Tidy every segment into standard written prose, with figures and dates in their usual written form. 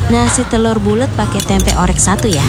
Nasi telur bulat pakai tempe orek 1 ya.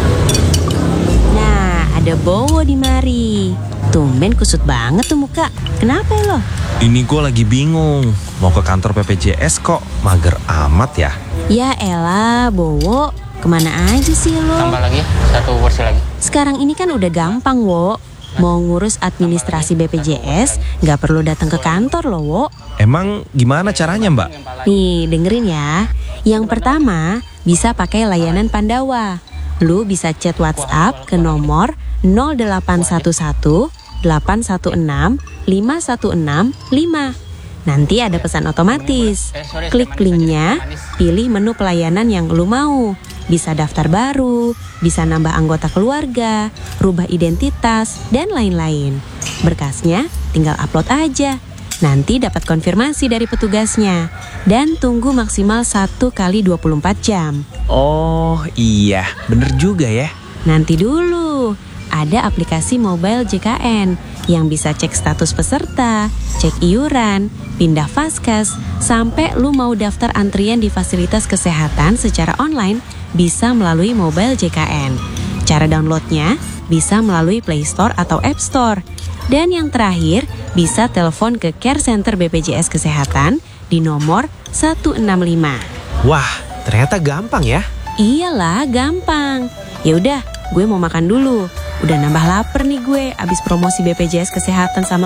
Nah, ada Bowo di mari. Tumben kusut banget tuh muka. Kenapa ya lo? Ini gue lagi bingung. Mau ke kantor BPJS kok mager amat ya? Ya elah, Bowo. Kemana aja sih lo? Tambah lagi, 1 porsi lagi. Sekarang ini kan udah gampang, Wo. Mau ngurus administrasi BPJS, nggak perlu datang ke kantor loh, Wo. Emang gimana caranya, Mbak? Nih, dengerin ya. Yang pertama, bisa pakai layanan Pandawa. Lu bisa chat WhatsApp ke nomor 0811 816 5165. Nanti ada pesan otomatis. Klik linknya, pilih menu pelayanan yang lu mau. Bisa daftar baru, bisa nambah anggota keluarga, rubah identitas, dan lain-lain. Berkasnya tinggal upload aja. Nanti dapat konfirmasi dari petugasnya. Dan tunggu maksimal 1 kali 24 jam. Oh iya, bener juga ya. Nanti dulu, ada aplikasi mobile JKN yang bisa cek status peserta, cek iuran, pindah vaskes, sampai lu mau daftar antrian di fasilitas kesehatan secara online bisa melalui mobile JKN. Cara downloadnya bisa melalui Play Store atau App Store. Dan yang terakhir, bisa telepon ke Care Center BPJS Kesehatan di nomor 165. Wah, ternyata gampang ya. Iyalah, gampang. Ya udah, gue mau makan dulu. Udah nambah lapar nih gue abis promosi BPJS Kesehatan sama